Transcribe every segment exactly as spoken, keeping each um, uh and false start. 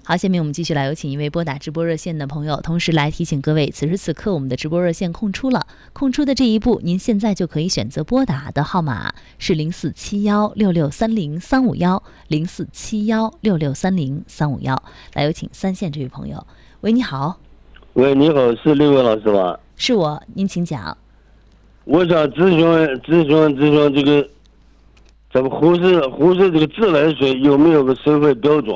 好，下面我们继续来有请一位拨打直播热线的朋友，同时来提醒各位，此时此刻我们的直播热线空出了，空出的这一步，您现在就可以选择拨打的号码是零四七幺六六三零三五幺零四七幺六六三零三五幺。来有请三线这位朋友，喂，你好。 喂，你好，是六位老师吧？ 是我，您请讲。 我想咨询咨询咨询这个，咱们湖市湖市这个自来水有没有个收费标准？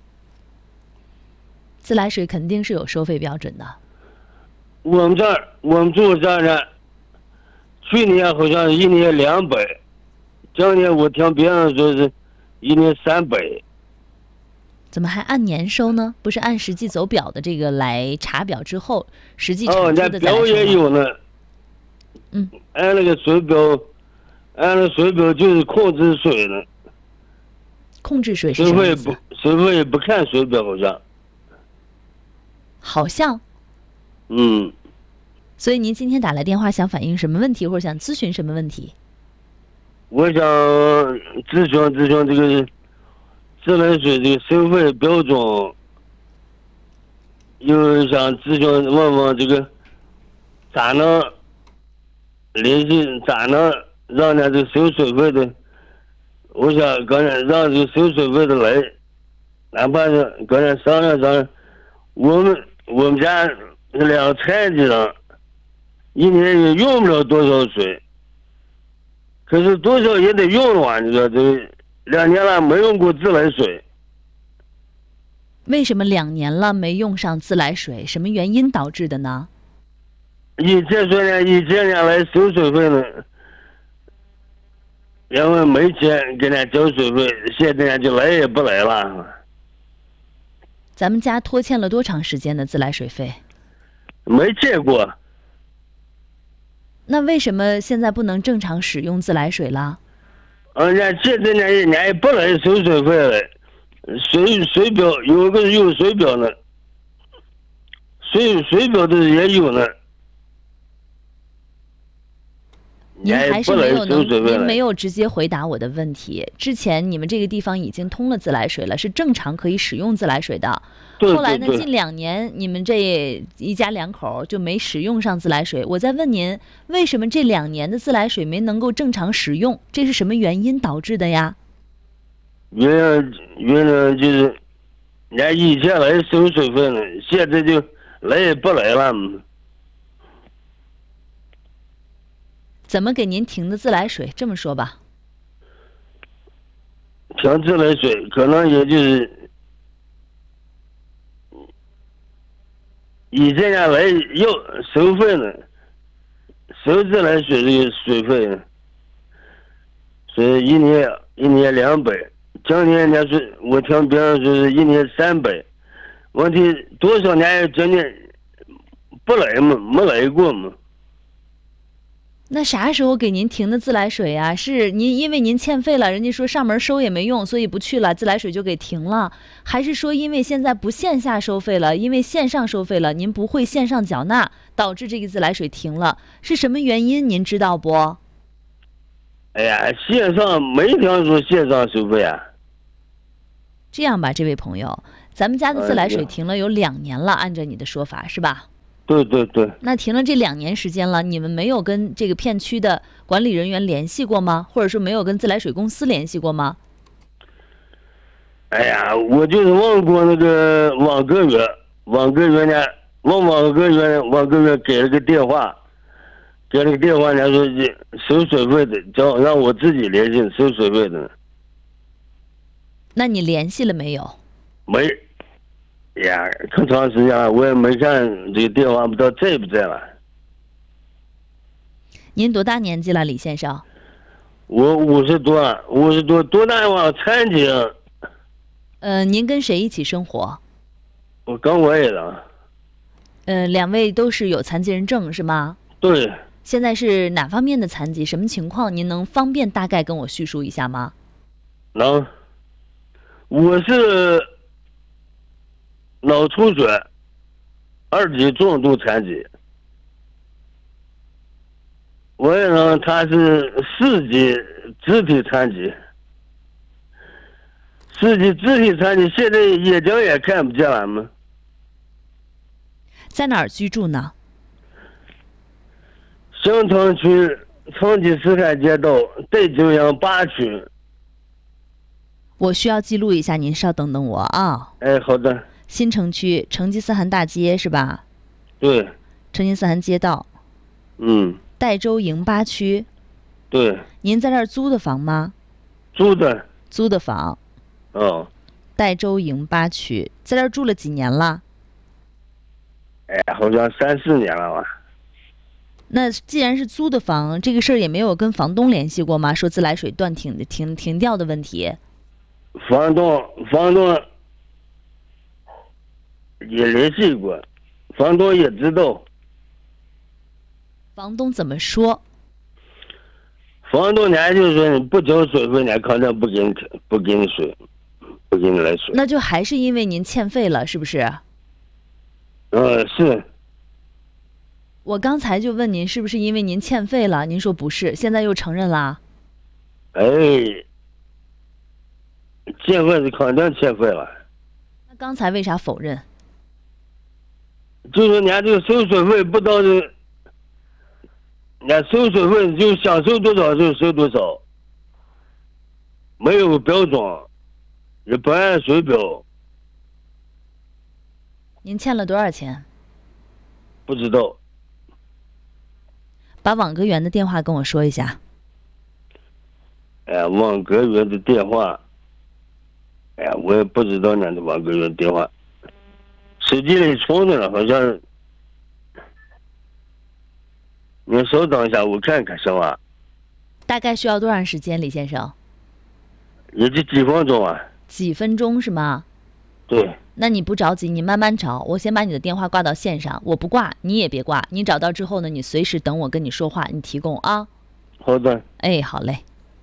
自来水肯定是有收费标准的。 我们这儿我们住这儿呢，去年好像一年两百，今年我听别人说是一年三百。 怎么还按年收呢？不是按实际走表的这个来查表之后，实际产出的再来收吗？ 哦，那表也有呢。 嗯， 按那个水表，按那个水表就是控制水呢。 控制水是什么意思？ 水费不，水费不看水表好像。 好像。 嗯。 所以您今天打来电话想反映什么问题，或者想咨询什么问题？ 我想咨询咨询这个自来水这个收费标准，又想咨询问问这个咋能联系，咋能让人家这收水费的，我想跟人让这个收水费的来，哪怕是跟人商量商量。我们我们家两个残疾人，一年也用不了多少水，可是多少也得用完。你说这两年了没用过自来水。 为什么两年了没用上自来水？什么原因导致的呢？ 以前说呢，以前呢来收水费呢，因为没钱给人家交水费，现在就来也不来了。 咱们家拖欠了多长时间的自来水费？ 没见过。 那为什么现在不能正常使用自来水了？ 人家现在呢，人家也不来收水费了，水水表有个有水表呢，水水表的也有呢。 您还是没有能，您没有直接回答我的问题。之前你们这个地方已经通了自来水了，是正常可以使用自来水的。 对对对。 后来呢，近两年你们这一家两口就没使用上自来水。我在问您，为什么这两年的自来水没能够正常使用？这是什么原因导致的呀？ 原来原来就是，人家以前来收水费呢，现在就来也不来了。 怎么给您停的自来水？这么说吧， 停自来水可能也就是以前家来要收费呢，收自来水这个水费呢，所以一年一年两百，今年人家是我听别人说是一年三百，问题多少年今年不来嘛，没来过嘛。 那啥时候给您停的自来水啊？是您因为您欠费了，人家说上门收也没用，所以不去了，自来水就给停了？还是说因为现在不线下收费了，因为线上收费了，您不会线上缴纳，导致这个自来水停了？是什么原因？您知道不？ 哎呀，线上没听说线上收费啊。 这样吧，这位朋友，咱们家的自来水停了有两年了，按照你的说法是吧？ 对对对。 那停了这两年时间了，你们没有跟这个片区的管理人员联系过吗？或者说没有跟自来水公司联系过吗？ 哎呀，我就是问过那个网格员，网格员呢，问网格员，网格员给了个电话，给了个电话，人家说收水费的，叫让我自己联系收水费的。 那你联系了没有？ 没。呀，可长时间了，我也没看这个电话，不知道在不在了。 您多大年纪了，李先生？ 我五十多，五十多，多大嘛？残疾。 呃，您跟谁一起生活？ 我跟我儿子。 呃，两位都是有残疾人证是吗？ 对。 现在是哪方面的残疾？什么情况？您能方便大概跟我叙述一下吗？ 能。我是脑出血，二级重度残疾。我也呢，他是四级肢体残疾。 自己肢体残疾，现在眼睛也看不见了嘛。 在哪儿居住呢？ 兴城区成吉思汗街道戴景营八区。 我需要记录一下，您稍等等我啊。 哎，好的。 新城区成吉思汗大街是吧？ 对。 成吉思汗街道。 嗯。 代州营八区。 对。 您在这儿租的房吗？ 租的。 租的房。 哦。 代州营八区，在这儿住了几年了？ 哎，好像三四年了吧。 那既然是租的房，这个事儿也没有跟房东联系过吗？说自来水断停停停掉的问题。 房东房东也联系过，房东也知道。 房东怎么说？ 房东呢就说你不交水费呢，肯定不给你不给你水，不给你来水。 那就还是因为您欠费了，是不是？ 嗯，是。 我刚才就问您是不是因为您欠费了，您说不是，现在又承认啦。 哎，欠费是肯定欠费了。 那刚才为啥否认？ 就说人家这个收水费不到这，人家收水费就想收多少就收多少，没有标准，也不按水表。 您欠了多少钱？ 不知道。 把网格员的电话跟我说一下。 哎，网格员的电话，哎呀，我也不知道人家网格员电话，手机里充着了，好像是。你稍等一下，我看看行吧。 大概需要多长时间，李先生？ 也就几分钟啊。 几分钟是吗？ 对。 那你不着急，你慢慢找。我先把你的电话挂到线上，我不挂，你也别挂。你找到之后呢，你随时等我跟你说话，你提供啊。 好的。 哎，好嘞。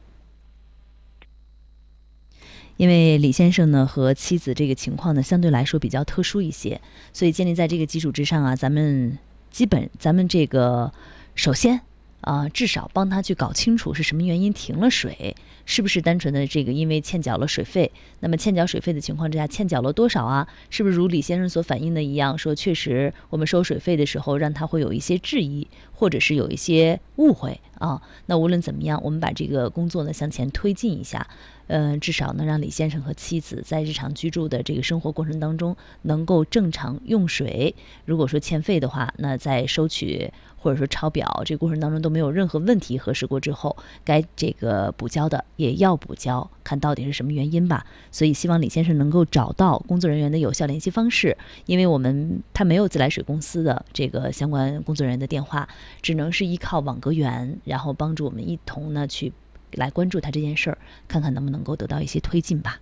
因为李先生呢和妻子这个情况呢相对来说比较特殊一些，所以建立在这个基础之上啊，咱们基本咱们这个首先啊、呃，至少帮他去搞清楚是什么原因停了水，是不是单纯的这个因为欠缴了水费？那么欠缴水费的情况之下，欠缴了多少啊？是不是如李先生所反映的一样，说确实我们收水费的时候让他会有一些质疑，或者是有一些误会啊？那无论怎么样，我们把这个工作呢向前推进一下。呃，至少能让李先生和妻子在日常居住的这个生活过程当中能够正常用水。如果说欠费的话，那在收取或者说抄表这个过程当中都没有任何问题，核实过之后，该这个补交的也要补交，看到底是什么原因吧。所以希望李先生能够找到工作人员的有效联系方式，因为我们他没有自来水公司的这个相关工作人员的电话，只能是依靠网格员，然后帮助我们一同呢去来关注他这件事儿，看看能不能够得到一些推进吧。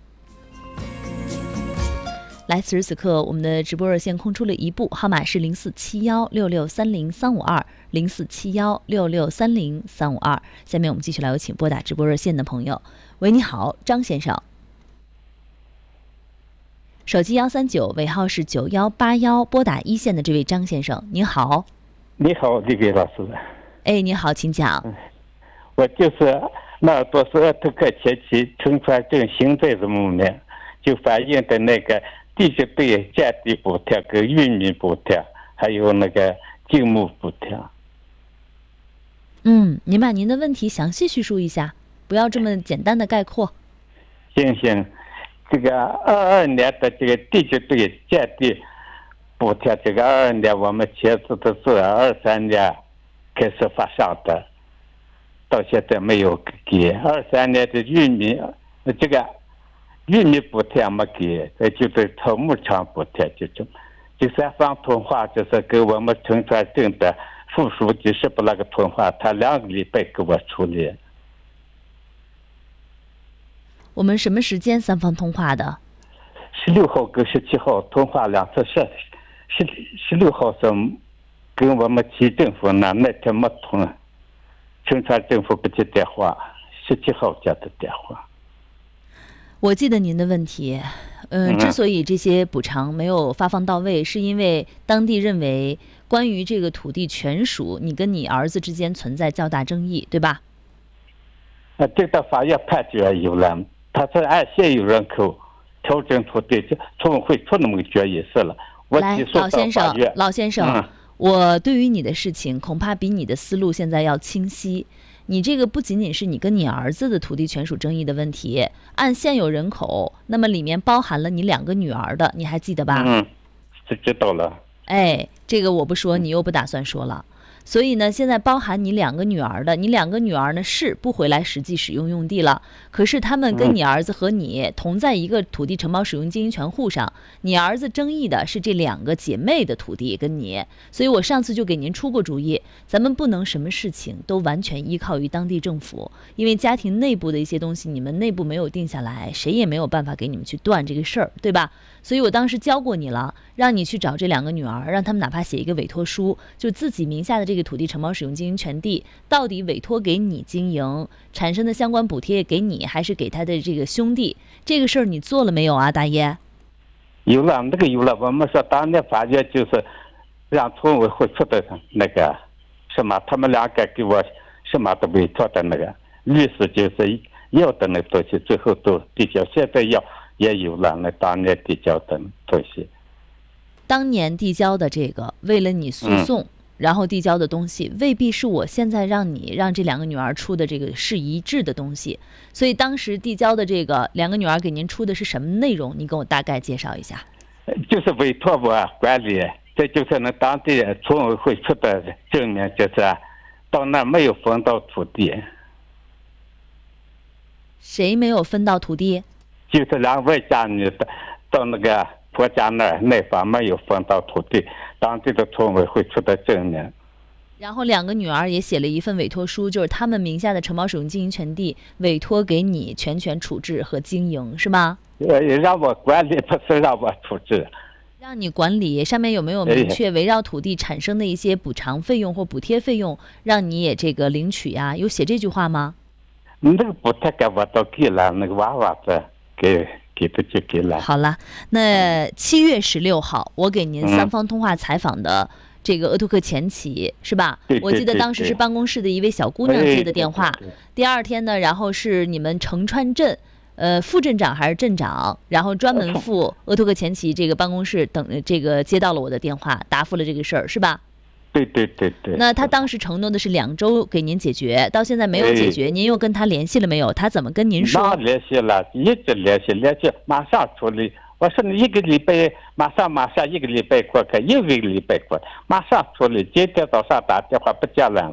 来，此时此刻，我们的直播热线空出了一部，号码是零四七幺六六三零三五二，零四七幺六六三零三五二。下面我们继续来有请拨打直播热线的朋友。喂，你好，张先生。手机幺三九，尾号是九幺八幺，拨打一线的这位张先生，您好。 你好，李给老师。 哎，你好，请讲。 嗯我就是那耳朵是额头科前期尘传症心肺的方面，就反映的那个地质对降低补贴跟玉米补贴，还有那个静木补贴。 嗯，您把您的问题详细叙述一下，不要这么简单的概括。 行行，这个二二年的这个地质对降低补贴，这个二二年我们签字的是二三年开始发上的。到现在没有给。二三年的玉米，这个玉米补贴没给，呃，就是草木场补贴这种。第三方通话就是给我们陈传镇的副书记是不那个通话，他两个礼拜给我处理。 我们什么时间三方通话的？ 十六号跟十七号通话两次，是十十六号是跟我们区政府那那天没通。陈川政府不接电话，十七号接的电话。 我记得您的问题，呃、嗯，之所以这些补偿没有发放到位，是因为当地认为关于这个土地权属，你跟你儿子之间存在较大争议，对吧？ 啊，这个法院判决有了， 他是按现有人口调整土地，就村会出那么个决议是了。我来， 起诉到老先生法院， 老先生， 嗯我对于你的事情恐怕比你的思路现在要清晰。你这个不仅仅是你跟你儿子的土地权属争议的问题，按现有人口，那么里面包含了你两个女儿的，你还记得吧？ 嗯，是知道了。 哎，这个我不说，你又不打算说了。所以呢，现在包含你两个女儿的，你两个女儿呢是不回来实际使用用地了，可是他们跟你儿子和你同在一个土地承包使用经营权户上，你儿子争议的是这两个姐妹的土地跟你，所以我上次就给您出过主意，咱们不能什么事情都完全依靠于当地政府，因为家庭内部的一些东西你们内部没有定下来，谁也没有办法给你们去断这个事儿，对吧？所以我当时教过你了，让你去找这两个女儿，让他们哪怕写一个委托书，就自己名下的这个土地承包使用经营权地到底委托给你经营，产生的相关补贴给你还是给他的这个兄弟，这个事儿你做了没有啊，大爷？ 有了，那个有了。我们说当年法院就是让村委会出的那个什么，他们两个给我什么都委托的那个律师，就是要的那东西，最后都递交。现在要也有了，那当年递交的东西。 当年递交的这个，为了你诉讼。嗯然后递交的东西未必是我现在让你让这两个女儿出的这个是一致的东西，所以当时递交的这个两个女儿给您出的是什么内容？你给我大概介绍一下。 就是委托我管理，这就是那当地村委会出的证明，就是到那没有分到土地。 谁没有分到土地？ 就是两位家女的到那个婆家那儿那方没有分到土地，当地的村委会出的证明。 然后两个女儿也写了一份委托书，就是他们名下的承包使用经营权地委托给你全权处置和经营，是吗？ 呃，让我管理，不是让我处置。 让你管理，上面有没有明确围绕土地产生的一些补偿费用或补贴费用，让你也这个领取呀？有写这句话吗？ 那个补贴给我都给了，那个娃娃子给。给的就给了。 好了，那七月十六号，我给您三方通话采访的这个鄂图克前旗是吧？ 对对对对， 我记得当时是办公室的一位小姑娘接的电话。 对对对对， 第二天呢，然后是你们城川镇，呃，副镇长还是镇长，然后专门赴鄂图克前旗这个办公室等这个接到了我的电话，答复了这个事儿，是吧？ 对对对对。 那他当时承诺的是两周给您解决，到现在没有解决，您又跟他联系了没有？他怎么跟您说？ 那联系了，一直联系，联系马上处理。我说你一个礼拜，马上马上一个礼拜过去，又一个礼拜过去，马上处理。今天早上打电话不接了。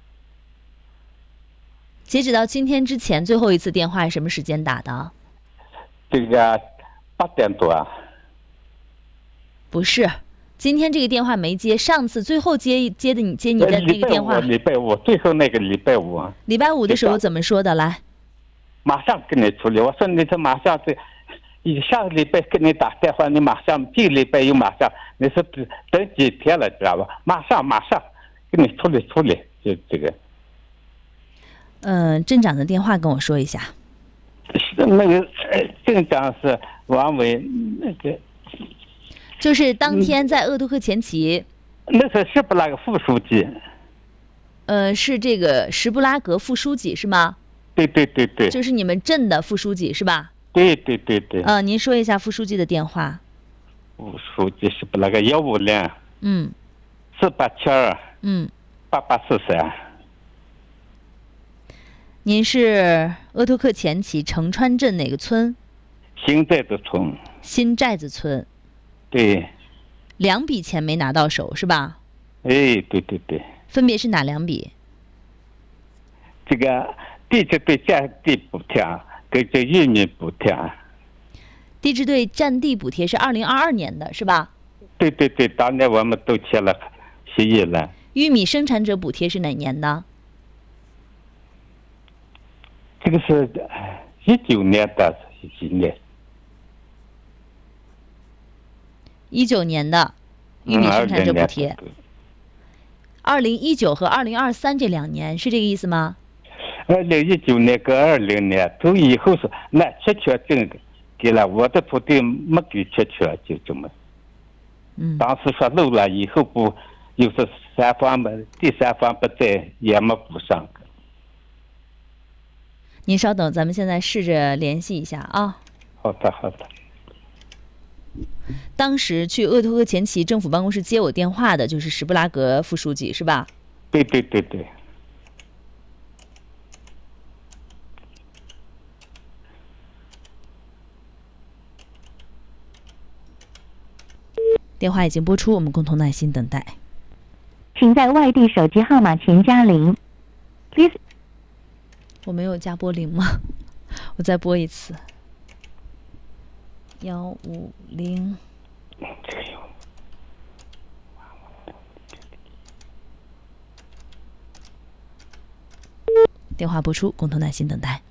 截止到今天之前，最后一次电话是什么时间打的？ 这个八点多。 不是。今天这个电话没接，上次最后接接的你接你的那个电话， 礼拜五，最后那个礼拜五， 礼拜五的时候怎么说的？来， 马上给你处理。我说你这马上这，你上个礼拜给你打电话，你马上这个礼拜又马上，你说等几天了，知道吧？马上马上给你处理处理，就这个。 嗯、呃，镇长的电话跟我说一下。 是那个呃，镇长是王伟那个。 就是当天在鄂图克前旗、 嗯，那是什布拉格副书记。 呃，是这个什布拉格副书记是吗？ 对对对对。 就是你们镇的副书记是吧？ 对对对对。 呃，您说一下副书记的电话。 副书记是不那个幺五零。 嗯。 四八七二。 嗯。 八八四三。 您是鄂图克前旗城川镇哪个村？ 新寨子村。 新寨子村。 对， 两笔钱没拿到手是吧？ 哎，对对对。 分别是哪两笔？ 这个地质对占地补贴跟这玉米补贴。 地质对占地补贴是二零二二年的是吧？ 对对对，当年我们都签了协议了。 玉米生产者补贴是哪年的？ 这个是一九年的，一几年？ 一九年的玉米生产者补贴，二零一九和二零二三这两年是这个意思吗？ 二零一九年跟二零年都以后是那缺缺证给了，我的土地没给缺缺，就这么。 嗯。 当时说漏了，以后不又是三方不第三方不在，也没补上。 您稍等，咱们现在试着联系一下啊。 好的，好的。 当时去鄂图克前旗政府办公室接我电话的就是什布拉格副书记，是吧？ 对对对对。 电话已经拨出，我们共同耐心等待。 请在外地手机号码前加零。Please。 我没有加拨零吗？我再拨一次。幺五零。电话拨出，共同耐心等待。